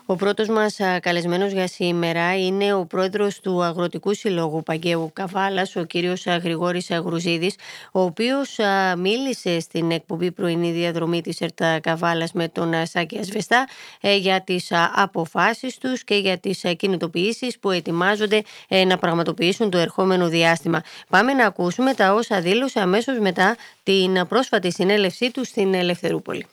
Ο πρώτος μας καλεσμένος για σήμερα είναι ο πρόεδρος του Αγροτικού Συλλόγου Παγκαίου Καβάλας, ο κύριος Γρηγόρης Γρουζίδης, ο οποίος μίλησε στην εκπομπή Πρωινή Διαδρομή της ΕΡΤ Καβάλας με τον Σάκη Ασβεστά για τις αποφάσεις τους και για τις κινητοποιήσεις που ετοιμάζονται να πραγματοποιήσουν το ερχόμενο διάστημα. Πάμε να ακούσουμε τα όσα δήλωσε αμέσως μετά την πρόσφατη συνέλευσή του στην Ελευθερούπολη.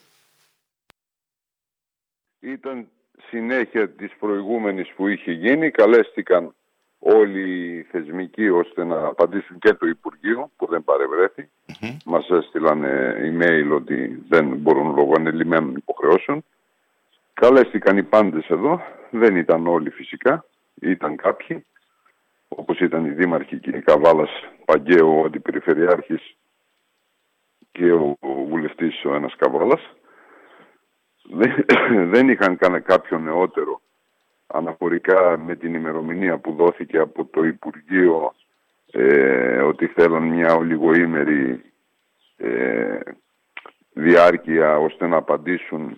Ήταν συνέχεια της προηγούμενης που είχε γίνει. Καλέστηκαν όλοι οι θεσμικοί ώστε να απαντήσουν και το Υπουργείο που δεν παρευρέθη. Μας έστειλαν email ότι δεν μπορούν λόγω ανελημμένων υποχρεώσεων. Καλέστηκαν οι πάντες εδώ. Δεν ήταν όλοι φυσικά. Ήταν κάποιοι. Όπως ήταν οι δήμαρχοι και η Καβάλας Παγκαίου, ο αντιπεριφερειάρχης και ο βουλευτής ο ένας Καβάλας. Δεν είχαν κάποιο νεότερο αναφορικά με την ημερομηνία που δόθηκε από το Υπουργείο ότι θέλαν μια ολιγοήμερη διάρκεια ώστε να απαντήσουν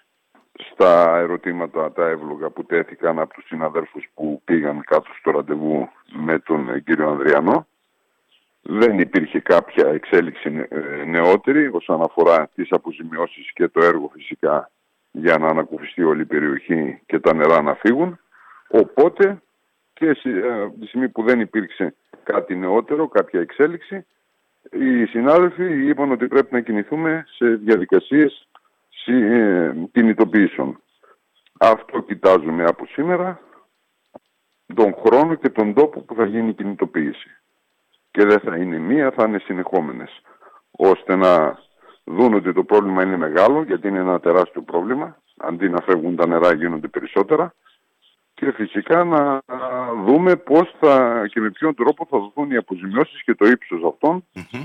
στα ερωτήματα τα εύλογα που τέθηκαν από τους συναδέλφους που πήγαν κάτω στο ραντεβού με τον κύριο Ανδριανό. Δεν υπήρχε κάποια εξέλιξη νεότερη όσον αφορά τις αποζημιώσεις και το έργο φυσικά για να ανακουφιστεί όλη η περιοχή και τα νερά να φύγουν. Οπότε και από τη στιγμή που δεν υπήρξε κάτι νεότερο, κάποια εξέλιξη, οι συνάδελφοι είπαν ότι πρέπει να κινηθούμε σε διαδικασίες κινητοποιήσεων. Αυτό κοιτάζουμε από σήμερα, τον χρόνο και τον τόπο που θα γίνει η κινητοποίηση. Και δεν θα είναι μία, θα είναι συνεχόμενες, ώστε να δουν ότι το πρόβλημα είναι μεγάλο, γιατί είναι ένα τεράστιο πρόβλημα, αντί να φεύγουν τα νερά γίνονται περισσότερα, και φυσικά να δούμε πώς θα και με ποιον τρόπο θα δοθούν οι αποζημιώσεις και το ύψος αυτών,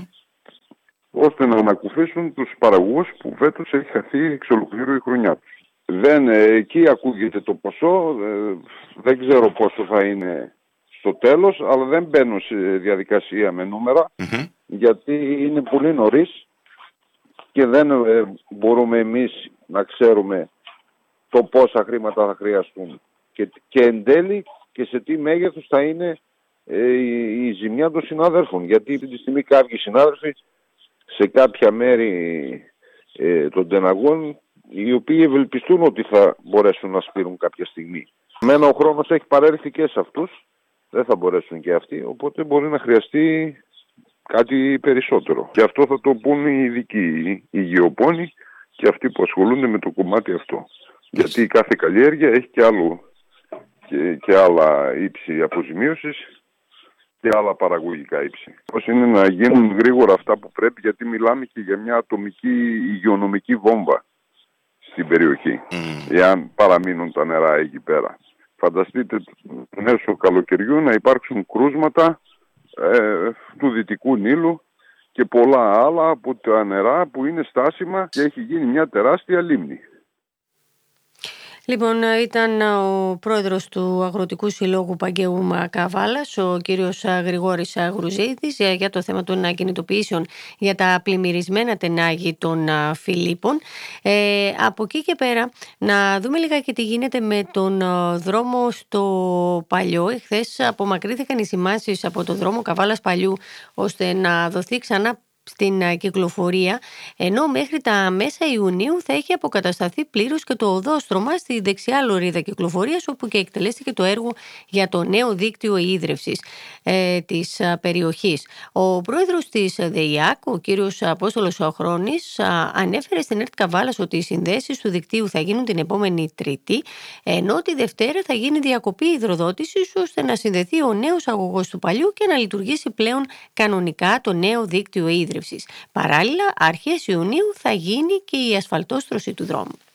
ώστε να ανακουφίσουν τους παραγωγούς που φέτος έχει χαθεί εξ ολοκλήρου η χρονιά τους. Εκεί ακούγεται το ποσό, δεν ξέρω πόσο θα είναι στο τέλος, αλλά δεν μπαίνω σε διαδικασία με νούμερα, γιατί είναι πολύ νωρίς και δεν μπορούμε εμείς να ξέρουμε το πόσα χρήματα θα χρειαστούν και εν τέλει και σε τι μέγεθος θα είναι η ζημιά των συνάδελφων, γιατί αυτή τη στιγμή κάποιοι συνάδελφοι σε κάποια μέρη των τεναγών, οι οποίοι ευελπιστούν ότι θα μπορέσουν να σπείρουν κάποια στιγμή. Μένα ο χρόνος έχει παρέλθει και σε αυτούς, δεν θα μπορέσουν και αυτοί, οπότε μπορεί να χρειαστεί κάτι περισσότερο. Και αυτό θα το πούν οι ειδικοί, οι γεωπόνοι και αυτοί που ασχολούνται με το κομμάτι αυτό. Γιατί κάθε καλλιέργεια έχει και άλλα ύψη αποζημίωσης και άλλα παραγωγικά ύψη. Πώς είναι να γίνουν γρήγορα αυτά που πρέπει, γιατί μιλάμε και για μια ατομική υγειονομική βόμβα στην περιοχή, εάν παραμείνουν τα νερά εκεί πέρα. Φανταστείτε μέσω καλοκαιριού να υπάρξουν κρούσματα του Δυτικού Νείλου και πολλά άλλα από τα νερά που είναι στάσιμα και έχει γίνει μια τεράστια λίμνη. Λοιπόν, ήταν ο πρόεδρος του Αγροτικού Συλλόγου Παγκαίου Καβάλας, ο κύριος Γρηγόρης Γρουζίδης, για το θέμα των κινητοποιήσεων για τα πλημμυρισμένα τενάγη των Φιλίππων. Από εκεί και πέρα, να δούμε λιγάκι τι γίνεται με τον δρόμο στο Παλιό. Εχθές απομακρύθηκαν οι σημάσεις από το δρόμο Καβάλας Παλιού, ώστε να δοθεί ξανά στην κυκλοφορία, ενώ μέχρι τα μέσα Ιουνίου θα έχει αποκατασταθεί πλήρως και το οδόστρωμα στη δεξιά λωρίδα κυκλοφορίας, όπου και εκτελέστηκε το έργο για το νέο δίκτυο ίδρευσης της περιοχής. Ο πρόεδρος της ΔΕΙΑΚ, ο κύριος Απόστολος Χρόνης, ανέφερε στην ΕΡΤ Καβάλας ότι οι συνδέσεις του δικτύου θα γίνουν την επόμενη Τρίτη, ενώ τη Δευτέρα θα γίνει διακοπή υδροδότησης, ώστε να συνδεθεί ο νέος αγωγός του Παλιού και να λειτουργήσει πλέον κανονικά το νέο δίκτυο ίδρευσης. Παράλληλα, αρχές Ιουνίου θα γίνει και η ασφαλτόστρωση του δρόμου.